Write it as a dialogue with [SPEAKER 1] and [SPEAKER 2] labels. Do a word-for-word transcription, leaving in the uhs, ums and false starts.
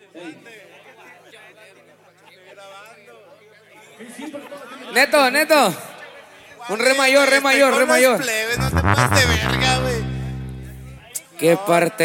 [SPEAKER 1] Neto, Neto. Un re mayor, re mayor, re mayor.
[SPEAKER 2] Plebes, no te pases de verga, güey.
[SPEAKER 1] Qué parte.